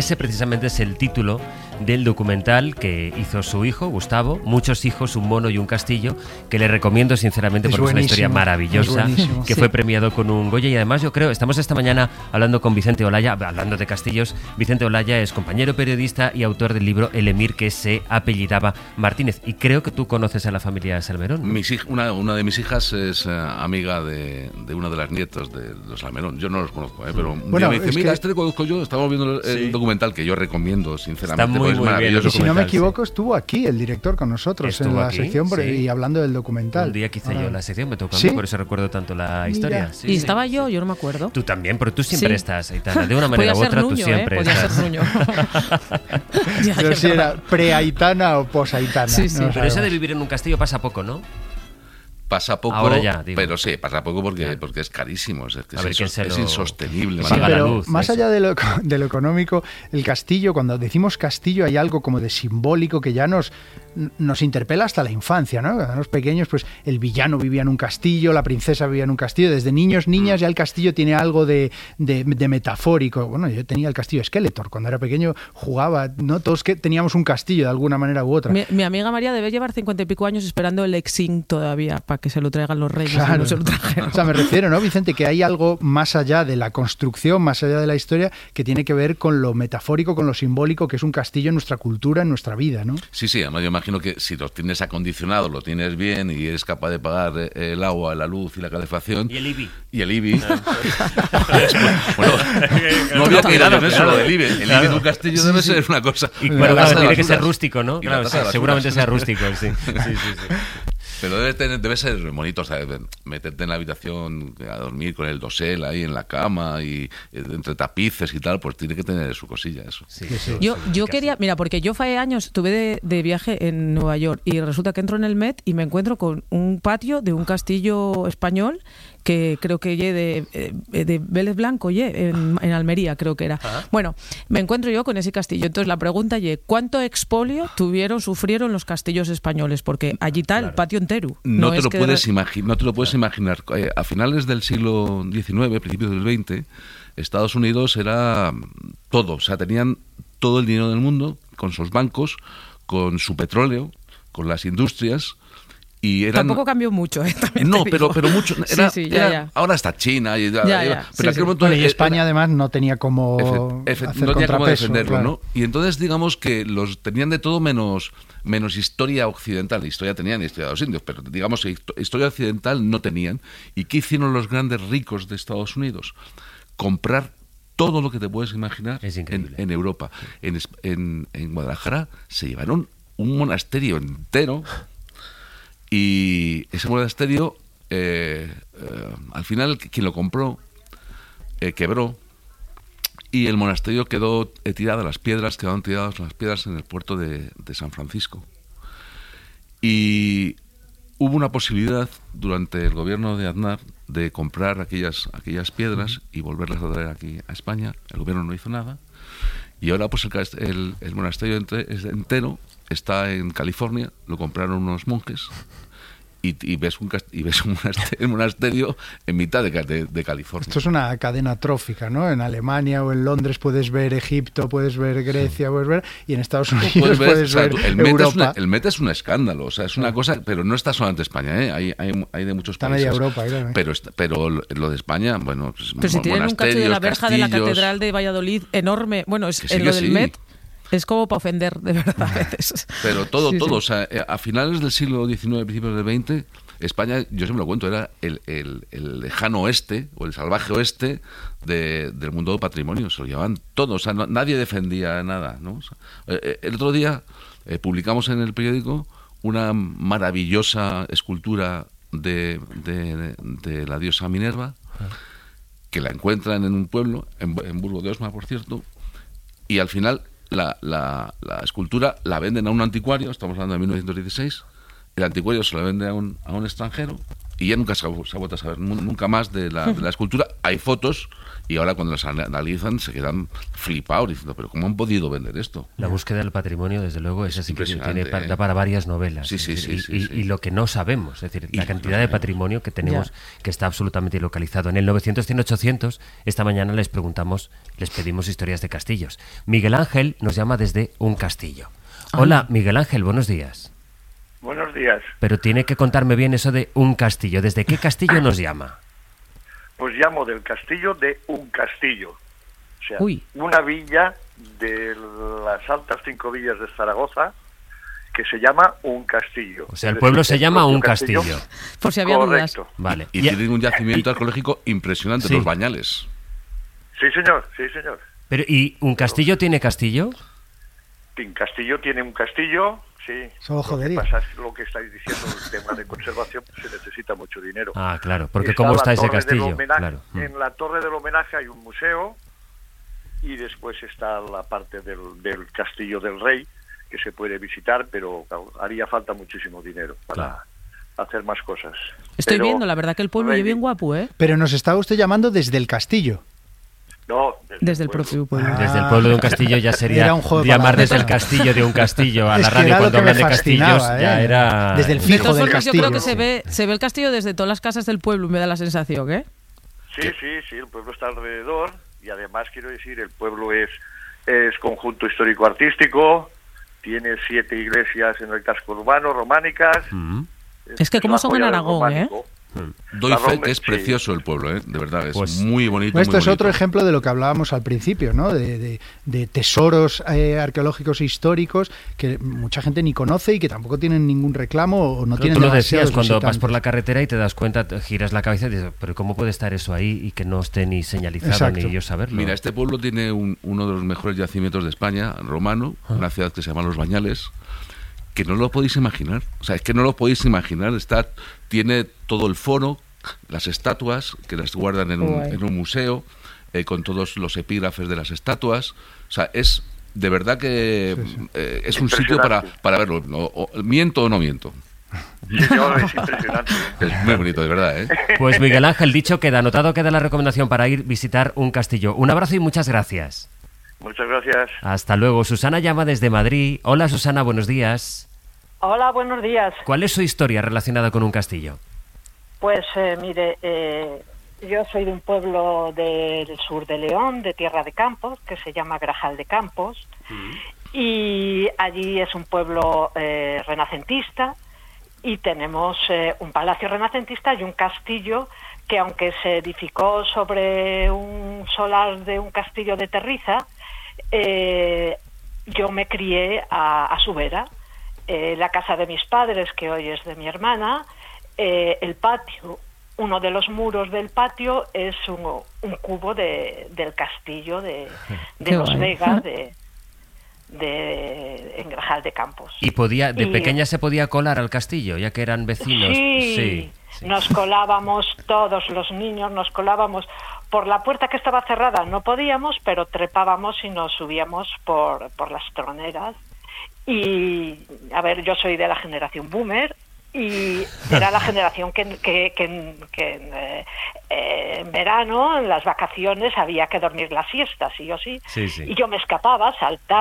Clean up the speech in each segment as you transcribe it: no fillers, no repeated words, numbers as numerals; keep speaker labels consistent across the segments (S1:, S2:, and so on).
S1: ese precisamente es el título del documental que hizo su hijo, Gustavo, Muchos hijos, un mono y un castillo, que le recomiendo sinceramente porque es una historia maravillosa, que fue premiado con un Goya. Y además yo creo, estamos esta mañana hablando con Vicente Olaya, hablando de castillos. Vicente Olaya es compañero periodista y autor del libro El Emir, que se apellidaba Martínez. Y creo que tú conoces a la familia Salmerón, ¿no?
S2: Una de mis hijas es amiga de una de las nietas de los Salmerón. Yo no los conozco, pero un día me dice, mira, este lo conozco yo. Estamos viendo el documental que yo recomiendo, sinceramente.
S1: Está muy
S3: bien. Y si no me equivoco, estuvo aquí el director con nosotros estuvo en la sección y hablando del documental.
S1: Un día que hice yo la sección, me tocó a mí, por eso recuerdo tanto la historia.
S4: Y estaba yo no me acuerdo.
S1: Tú también, pero tú siempre estás, Aitana. De una manera u otra, tú siempre
S4: Podía
S1: estás.
S4: ser Nuño.
S3: Pero si era pre-Aitana o post-Aitana.
S4: Sí.
S1: Pero eso de vivir en un castillo pasa poco, ¿no?
S2: Pasa poco,
S1: ahora ya, digo.
S2: Pero sí, pasa poco porque es carísimo, es insostenible.
S3: Sí, pero más allá de lo económico, el castillo, cuando decimos castillo hay algo como de simbólico que ya nos interpela hasta la infancia, ¿no? Cuando éramos pequeños, pues el villano vivía en un castillo, la princesa vivía en un castillo, desde niños, niñas, ya el castillo tiene algo de metafórico. Bueno, yo tenía el castillo Skeletor, cuando era pequeño jugaba, ¿no? Todos que teníamos un castillo de alguna manera u otra.
S4: Mi amiga María debe llevar 50 y pico años esperando el Exing todavía, para que se lo traigan los reyes.
S3: Claro.
S4: Y no se lo trajeron.
S3: O sea, me refiero, ¿no, Vicente? Que hay algo más allá de la construcción, más allá de la historia, que tiene que ver con lo metafórico, con lo simbólico, que es un castillo en nuestra cultura, en nuestra vida, ¿no?
S2: Sí, además yo imagino que si lo tienes acondicionado, lo tienes bien y eres capaz de pagar el agua, la luz y la calefacción...
S1: Y el IBI.
S2: Bueno, no había que ir a eso, lo del IBI. El IBI de un castillo debe ser una cosa...
S1: Y bueno, tiene que ser rústico, ¿no? Claro, seguramente sea rústico, sí.
S2: Pero debe ser bonito, o sea, meterte en la habitación a dormir con el dosel ahí en la cama y entre tapices y tal, pues tiene que tener su cosilla eso.
S1: Sí.
S4: Yo quería, mira, porque yo hace años estuve de viaje en Nueva York y resulta que entro en el Met y me encuentro con un patio de un castillo español que creo que de Vélez Blanco, en Almería creo que era. Ajá. Bueno, me encuentro yo con ese castillo. Entonces la pregunta ¿cuánto expolio sufrieron los castillos españoles? Porque allí está el patio entero.
S2: No te lo puedes imaginar. A finales del siglo XIX, principios del XX, Estados Unidos era todo. O sea, tenían todo el dinero del mundo, con sus bancos, con su petróleo, con las industrias. Y
S4: tampoco cambió mucho,
S2: no, pero mucho.
S4: Ya.
S2: Ahora está China.
S3: Pero y España además no tenía cómo
S2: defenderlo,
S3: claro.
S2: ¿no? Y entonces digamos que los tenían de todo menos historia occidental. Historia tenían, historia de los indios, pero digamos que historia occidental no tenían. ¿Y qué hicieron los grandes ricos de Estados Unidos? Comprar todo lo que te puedes imaginar en Europa. En Guadalajara se llevaron un monasterio entero. Y ese monasterio, al final, quien lo compró, quebró, y el monasterio quedaron tiradas las piedras en el puerto de San Francisco. Y hubo una posibilidad, durante el gobierno de Aznar, de comprar aquellas piedras y volverlas a traer aquí a España. El gobierno no hizo nada. Y ahora pues el monasterio entero está en California, lo compraron unos monjes y ves un monasterio en mitad de California.
S3: Esto es una cadena trófica, ¿no? En Alemania o en Londres puedes ver Egipto, puedes ver Grecia, y en Estados Unidos puedes ver Europa.
S2: El Met es un escándalo, o sea, es una cosa, pero no está solamente España, ¿eh? Hay de muchos
S3: está
S2: países.
S3: Está media Europa, claro.
S2: Pero lo de España, bueno, pues
S4: pero si tienen un cacho de la verja de la Catedral de Valladolid enorme, bueno, en lo del Met. Es como para ofender, de verdad, a veces.
S2: Pero todo. O sea, a finales del siglo XIX, principios del XX, España, yo siempre lo cuento, era el lejano oeste, o el salvaje oeste del mundo del patrimonio. Se lo llevaban todo. O sea, nadie defendía nada, ¿no? O sea, el otro día publicamos en el periódico una maravillosa escultura de la diosa Minerva, que la encuentran en un pueblo, en Burgo de Osma, por cierto, y al final... La escultura la venden a un anticuario, estamos hablando de 1916, el anticuario se la vende a un extranjero y ya nunca se ha vuelto a saber nunca más de la escultura. Hay fotos y ahora cuando las analizan se quedan flipados diciendo, pero ¿cómo han podido vender esto?
S1: La búsqueda del patrimonio, desde luego, es así, que tiene para varias novelas.
S2: Sí.
S1: Y lo que no sabemos, es decir, la cantidad de patrimonio que tenemos que está absolutamente localizado. En el 900-100-800, esta mañana les pedimos historias de castillos. Miguel Ángel nos llama desde un castillo. Hola, Miguel Ángel, buenos días.
S5: Buenos días.
S1: Pero tiene que contarme bien eso de un castillo. ¿Desde qué castillo nos llama?
S5: Pues llamo del castillo de un castillo. O sea, una villa de las altas 5 villas de Zaragoza que se llama un castillo.
S1: O sea, el pueblo se llama un castillo.
S4: Por si había dudas.
S1: Vale.
S2: Y tiene un yacimiento arqueológico impresionante, los Bañales.
S5: Sí, señor.
S1: Pero, ¿y un castillo tiene castillo?
S5: Un castillo tiene un castillo, sí.
S3: Solo jodería.
S5: Lo que pasa es lo que estáis diciendo, el tema de conservación, pues se necesita mucho dinero.
S1: Ah, claro, porque ¿cómo está ese castillo?
S5: Claro. En la Torre del Homenaje hay un museo y después está la parte del Castillo del Rey, que se puede visitar, pero haría falta muchísimo dinero para hacer más cosas.
S4: Estoy viendo, la verdad que el pueblo es bien guapo, ¿eh?
S3: Pero nos estaba usted llamando desde el castillo.
S5: No,
S4: desde el propio pueblo.
S1: Desde el pueblo de un castillo ya sería llamar desde el castillo de un castillo a la radio cuando hablan de castillos, ya era...
S3: Desde el fijo del castillo.
S4: Yo creo que se ve el castillo desde todas las casas del pueblo, me da la sensación, ¿eh?
S5: Sí, el pueblo está alrededor y además quiero decir, el pueblo es conjunto histórico-artístico, tiene 7 iglesias en el casco urbano, románicas.
S4: Es que como son en Aragón,
S5: románico.
S2: Doy fe que es precioso el pueblo, de verdad, es
S1: pues,
S2: muy bonito.
S3: Esto
S2: muy
S3: es
S2: bonito.
S3: otro ejemplo de lo que hablábamos al principio, ¿no? De tesoros arqueológicos e históricos que mucha gente ni conoce y que tampoco tienen ningún reclamo o no tienen.
S1: Tú lo decías cuando
S3: visitantes.
S1: vas por la carretera y te das cuenta, giras la cabeza y dices, pero ¿cómo puede estar eso ahí y que no esté ni señalizado?
S3: Exacto.
S1: Ni yo saberlo?
S2: Mira, este pueblo tiene uno de los mejores yacimientos de España, romano, una ciudad que se llama Los Bañales, que no lo podéis imaginar. O sea, es que no lo podéis imaginar. Tiene todo el foro, las estatuas que las guardan en un museo, con todos los epígrafes de las estatuas. O sea, es de verdad que es un sitio para verlo. ¿Miento o no miento?
S5: Señor, es impresionante.
S2: Es muy bonito, de verdad, ¿eh?
S1: Pues Miguel Ángel, dicho queda, anotado queda la recomendación para ir visitar un castillo. Un abrazo y muchas gracias.
S5: Muchas gracias.
S1: Hasta luego. Susana llama desde Madrid. Hola, Susana, buenos días.
S6: Hola, buenos días.
S1: ¿Cuál es su historia relacionada con un castillo?
S6: Pues mire, yo soy de un pueblo del sur de León, de Tierra de Campos, que se llama Grajal de Campos, y allí es un pueblo renacentista, y tenemos un palacio renacentista y un castillo que, aunque se edificó sobre un solar de un castillo de terriza, yo me crié a su vera. La casa de mis padres, que hoy es de mi hermana, el patio, uno de los muros del patio es un cubo del castillo de Los Vegas, en Grajal de Campos.
S1: ¿Y pequeña se podía colar al castillo, ya que eran vecinos?
S6: Sí. Nos colábamos, todos los niños nos colábamos por la puerta que estaba cerrada, no podíamos, pero trepábamos y nos subíamos por las troneras. Y, a ver, yo soy de la generación boomer y era la generación que en verano, en las vacaciones, había que dormir la siesta, sí o sí. Y yo me escapaba,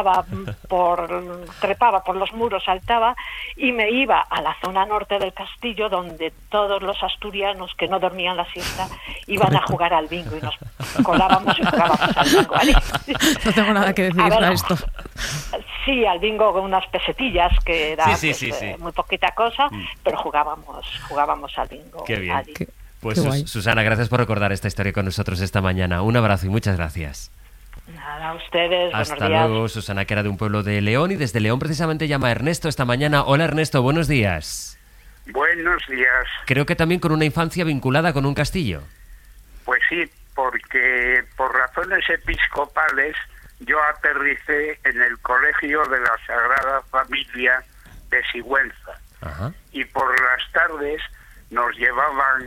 S6: trepaba por los muros, saltaba y me iba a la zona norte del castillo, donde todos los asturianos que no dormían la siesta iban a jugar al bingo y nos colábamos y jugábamos al bingo. ¿Vale?
S4: No tengo nada que decir a esto.
S6: Sí, al bingo con unas pesetillas, que era muy poquita cosa, pero jugábamos al bingo.
S1: Qué bien.
S6: Allí.
S1: Pues Susana, gracias por recordar esta historia con nosotros esta mañana. Un abrazo y muchas gracias.
S6: Nada, a ustedes.
S1: Hasta luego, Susana, que era de un pueblo de León, y desde León precisamente llama Ernesto esta mañana. Hola, Ernesto, buenos días.
S7: Buenos días.
S1: Creo que también con una infancia vinculada con un castillo.
S7: Pues sí, porque por razones episcopales yo aterricé en el Colegio de la Sagrada Familia de Sigüenza.
S1: Ajá.
S7: Y por las tardes nos llevaban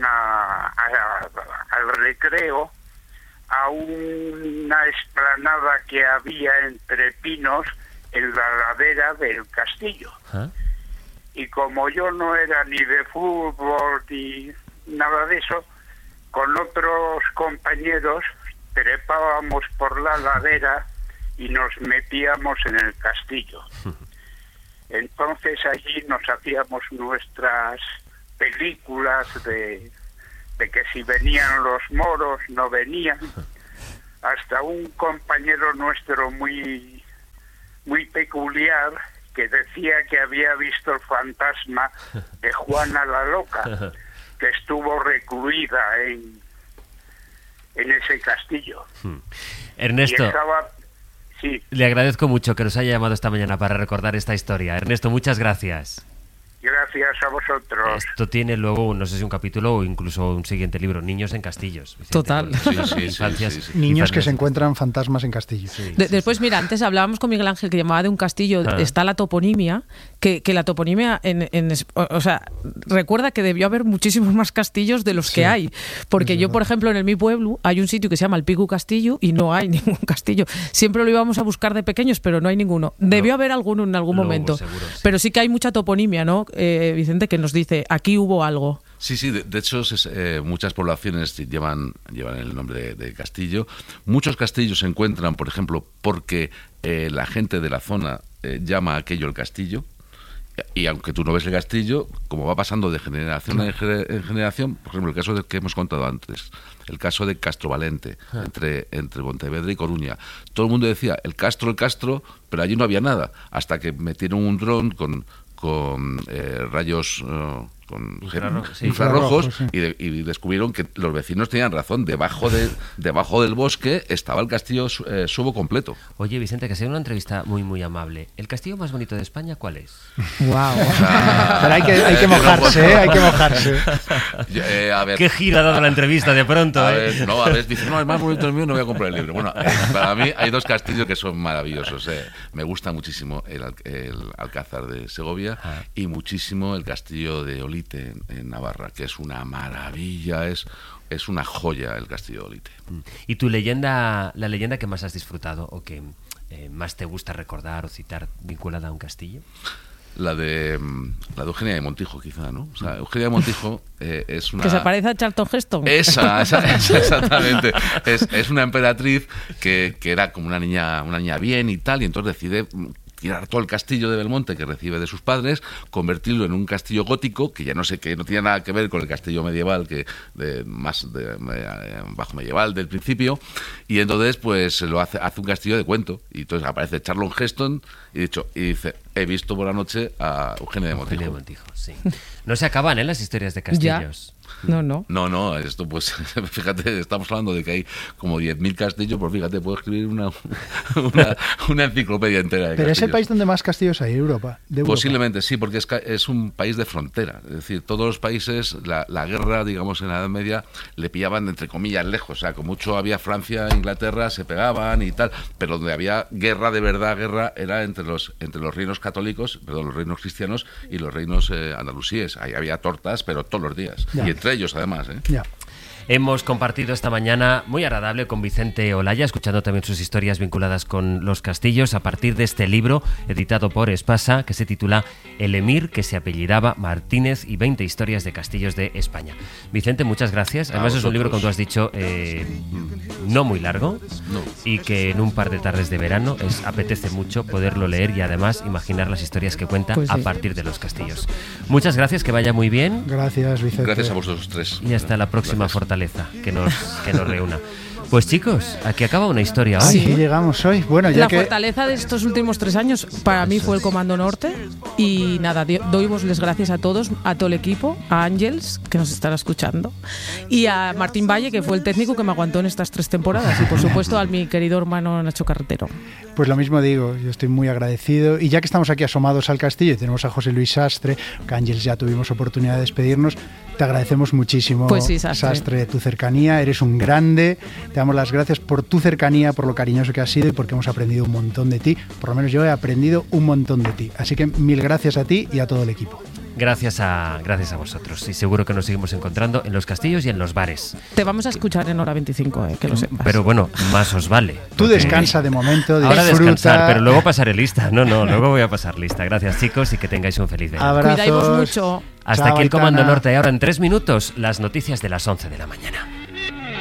S7: al recreo a una explanada que había entre pinos en la ladera del castillo.
S1: ¿Ah?
S7: Y como yo no era ni de fútbol nada de eso, con otros compañeros trepábamos por la ladera y nos metíamos en el castillo. Entonces allí nos hacíamos nuestras películas de que si venían los moros, no venían. Hasta un compañero nuestro muy peculiar que decía que había visto el fantasma de Juana la Loca, que estuvo recluida en ese castillo.
S1: Ernesto,
S7: sí.
S1: Le agradezco mucho que nos haya llamado esta mañana para recordar esta historia. Ernesto, muchas gracias.
S7: Gracias a vosotros.
S1: Esto tiene luego, no sé si un capítulo o incluso un siguiente libro, Niños en Castillos. Vicente.
S4: Total.
S1: Sí.
S3: Niños que se encuentran fantasmas en castillos.
S4: Después, mira, antes hablábamos con Miguel Ángel que llamaba de un castillo, está la toponimia, que la toponimia, o sea, recuerda que debió haber muchísimos más castillos de los que hay. Porque yo, por ejemplo, en mi pueblo hay un sitio que se llama el Pico Castillo y no hay ningún castillo. Siempre lo íbamos a buscar de pequeños, pero no hay ninguno. Debió haber alguno en algún momento.
S1: Seguro, sí.
S4: Pero sí que hay mucha toponimia, ¿no? Vicente, que nos dice, aquí hubo algo.
S2: Sí, de hecho muchas poblaciones llevan el nombre de castillo. Muchos castillos se encuentran, por ejemplo, porque la gente de la zona llama a aquello el castillo, y aunque tú no ves el castillo, como va pasando de generación en generación, por ejemplo, el caso que hemos contado antes, el caso de Castrovalente, entre Pontevedra y Coruña. Todo el mundo decía, el Castro, pero allí no había nada, hasta que metieron un dron con rayos infrarrojos y descubrieron que los vecinos tenían razón. Debajo del bosque estaba el castillo Subo completo.
S1: Oye, Vicente, que sea una entrevista muy, muy amable. ¿El castillo más bonito de España cuál es?
S3: ¡Wow! Pero hay que mojarse, hay que mojarse.
S2: A ver,
S1: ¿qué gira ha dado la entrevista de pronto?
S2: A ver, dice, no, el más bonito del mío, no voy a comprar el libro. Bueno, para mí hay dos castillos que son maravillosos. Me gusta muchísimo el Alcázar de Segovia y muchísimo el castillo de Olite en Navarra, que es una maravilla, es una joya el castillo de Olite.
S1: ¿Y tu la leyenda que más has disfrutado o que más te gusta recordar o citar vinculada a un castillo?
S2: La de Eugenia de Montijo, quizá, ¿no? O sea, Eugenia de Montijo es una...
S4: Que se parece a Charlton Heston.
S2: Esa exactamente. Es una emperatriz que era como una niña bien y tal, y entonces decide tirar todo el castillo de Belmonte que recibe de sus padres, convertirlo en un castillo gótico, que ya no tiene nada que ver con el castillo medieval, bajo medieval del principio, y entonces pues hace un castillo de cuento, y entonces aparece Charlton Heston y dice, he visto por la noche a Eugenia de Montijo.
S1: Sí. No se acaban las historias de castillos.
S4: No,
S2: esto pues, fíjate, estamos hablando de que hay como 10.000 castillos, pues fíjate, puedo escribir una enciclopedia entera de
S3: Pero
S2: castillos.
S3: es el país donde más castillos hay, Europa.
S2: Posiblemente sí, porque es un país de frontera, es decir, todos los países, la guerra, digamos, en la Edad Media, le pillaban, entre comillas, lejos, o sea, con mucho había Francia, Inglaterra, se pegaban y tal, pero donde había guerra de verdad, era entre los reinos católicos, los reinos cristianos y los reinos andalusíes. Ahí había tortas, pero todos los días.
S3: Ya.
S2: Y entre ellos, además.
S3: Ya.
S1: Hemos compartido esta mañana muy agradable con Vicente Olaya, escuchando también sus historias vinculadas con los castillos a partir de este libro editado por Espasa que se titula El emir que se apellidaba Martínez y 20 historias de castillos de España. Vicente, muchas gracias. Además es un libro, como tú has dicho, no muy largo y que en un par de tardes de verano apetece mucho poderlo leer y además imaginar las historias que cuenta a partir de los castillos. Muchas gracias, que vaya muy bien.
S3: Gracias, Vicente.
S2: Gracias a vosotros tres.
S1: Y hasta la próxima fortaleza que nos reúna. Pues chicos, aquí acaba una historia hoy.
S3: Sí, llegamos hoy. Bueno, ya
S4: la fortaleza de estos últimos 3 años para mí fue el Comando Norte y nada, doyos las gracias a todos, a todo el equipo, a Ángels, que nos estará escuchando, y a Martín Valle, que fue el técnico que me aguantó en estas 3 temporadas, y por supuesto a mi querido hermano Nacho Carretero.
S3: Pues lo mismo digo, yo estoy muy agradecido, y ya que estamos aquí asomados al castillo y tenemos a José Luis Sastre, que Ángels ya tuvimos oportunidad de despedirnos, te agradecemos muchísimo,
S4: pues sí, Sastre,
S3: tu cercanía, eres un grande, te damos las gracias por tu cercanía, por lo cariñoso que has sido y porque hemos aprendido un montón de ti, por lo menos yo he aprendido un montón de ti, así que mil gracias a ti y a todo el equipo.
S1: Gracias a vosotros. Y seguro que nos seguimos encontrando en los castillos y en los bares.
S4: Te vamos a escuchar en hora 25, que lo sepas.
S1: Pero bueno, más os vale.
S3: Tú descansa de momento, disfruta.
S1: Ahora descansar, pero luego pasaré lista. No, luego voy a pasar lista. Gracias, chicos, y que tengáis un feliz verano.
S3: Abrazos.
S4: Cuidaos mucho.
S1: Hasta
S3: Chao,
S1: aquí el Comando
S3: Aitana.
S1: Norte. Ahora en 3 minutos, las noticias de las 11 de la mañana.